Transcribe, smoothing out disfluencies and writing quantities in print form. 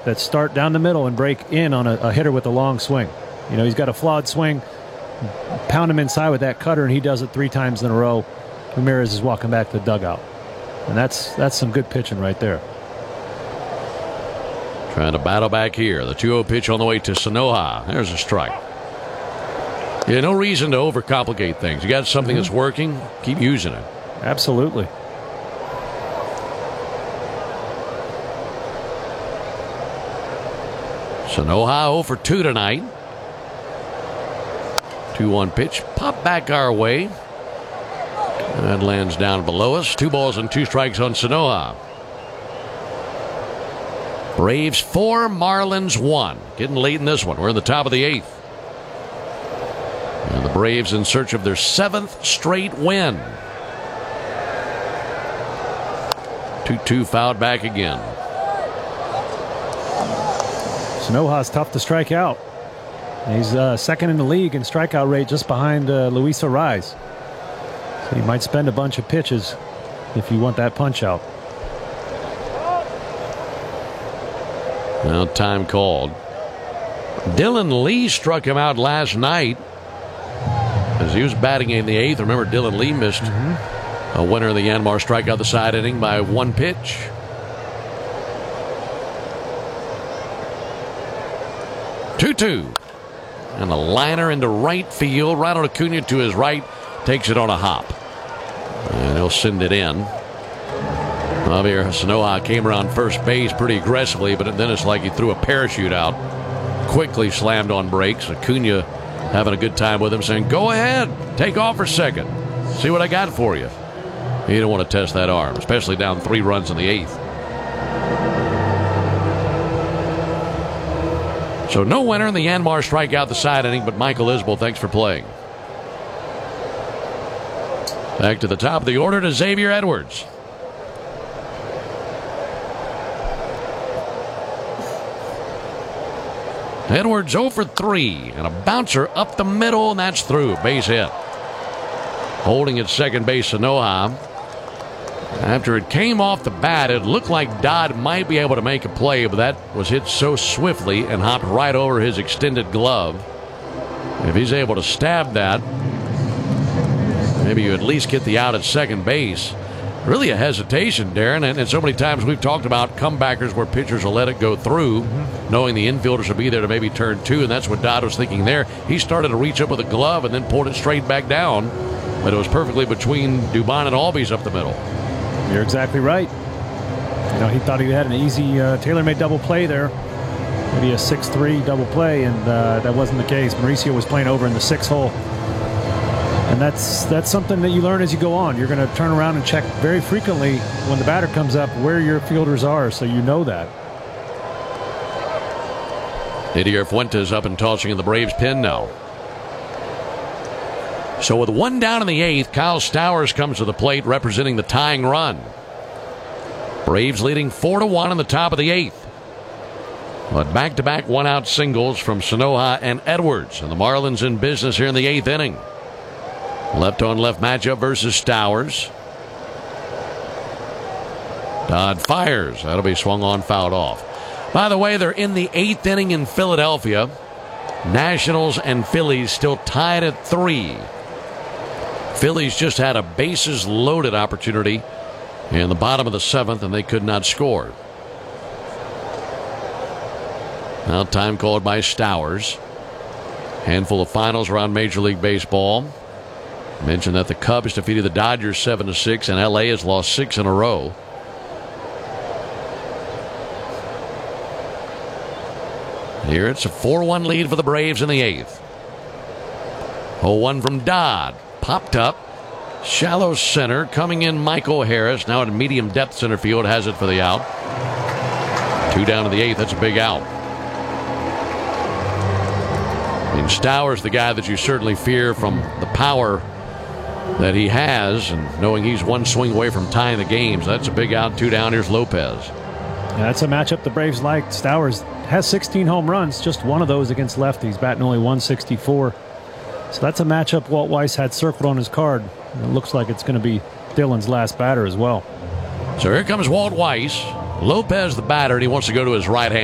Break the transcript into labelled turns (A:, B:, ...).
A: that start down the middle and break in on a hitter with a long swing. You know, he's got a flawed swing. Pound him inside with that cutter, and he does it 3 times in a row. Ramirez is walking back to the dugout. And that's some good pitching right there.
B: Trying to battle back here. The 2-0 pitch on the way to Sanoja. There's a strike. Yeah, no reason to overcomplicate things. You got something that's working, keep using it.
A: Absolutely.
B: Sanoja 0 for 2 tonight. 2-1 pitch. Pop back our way. That lands down below us. 2 balls and 2 strikes on Sanoja. Braves 4, Marlins 1. Getting late in this one. We're in the top of the 8th. And the Braves in search of their 7th straight win. 2-2 fouled back again.
A: Sanoja's tough to strike out. He's second in the league in strikeout rate, just behind Luis Arraez. So you might spend a bunch of pitches if you want that punch out.
B: Now time called. Dylan Lee struck him out last night as he was batting in the 8th. Remember, Dylan Lee missed a winner of the Yanmar strikeout the side inning by 1 pitch. Two. And a liner into right field. Ronald Acuna to his right. Takes it on a hop. And he'll send it in. Javier Sanoja came around first base pretty aggressively, but then it's like he threw a parachute out. Quickly slammed on brakes. Acuna having a good time with him, saying, "Go ahead. Take off for second. See what I got for you." He didn't want to test that arm, especially down 3 runs in the 8th. So no winner in the Yanmar strikeout the side inning, but Michael Isbell, thanks for playing. Back to the top of the order to Xavier Edwards. Edwards 0 for 3 and a bouncer up the middle, and that's through. Base hit. Holding at second base, Sanoja. After it came off the bat, it looked like Dodd might be able to make a play, but that was hit so swiftly and hopped right over his extended glove. If he's able to stab that, maybe you at least get the out at second base. Really a hesitation, Darren, and so many times we've talked about comebackers where pitchers will let it go through, knowing the infielders will be there to maybe turn 2, and that's what Dodd was thinking there. He started to reach up with a glove and then pulled it straight back down, but it was perfectly between Dubon and Albies up the middle.
A: You're exactly right. You know, he thought he had an easy tailor-made double play there. Maybe a 6-3 double play, and that wasn't the case. Mauricio was playing over in the 6th hole. And that's something that you learn as you go on. You're going to turn around and check very frequently when the batter comes up where your fielders are, so you know that.
B: Didier Fuentes up and tossing in the Braves pen now. So with 1 down in the 8th, Kyle Stowers comes to the plate representing the tying run. Braves leading 4-1 in the top of the 8th. But back-to-back 1-out singles from Sanoja and Edwards, and the Marlins in business here in the 8th inning. Left-on-left matchup versus Stowers. Dodd fires. That'll be swung on, fouled off. By the way, they're in the 8th inning in Philadelphia. Nationals and Phillies still tied at 3. Phillies just had a bases-loaded opportunity in the bottom of the 7th, and they could not score. Now time called by Stowers. Handful of finals around Major League Baseball. Mentioned that the Cubs defeated the Dodgers 7-6, and LA has lost 6 in a row. Here it's a 4-1 lead for the Braves in the 8th. 0-1 from Dodd. Popped up. Shallow center. Coming in Michael Harris. Now at medium depth center field. Has it for the out. 2 down in the 8th. That's a big out. And Stowers, the guy that you certainly fear from the power that he has, and knowing he's 1 swing away from tying the game. So that's a big out. 2 down. Here's Lopez.
A: Yeah, that's a matchup the Braves like. Stowers has 16 home runs, just 1 of those against lefties, batting only 164. So that's a matchup Walt Weiss had circled on his card. And it looks like it's going to be Dylan's last batter as well.
B: So here comes Walt Weiss. Lopez the batter, and he wants to go to his right hand.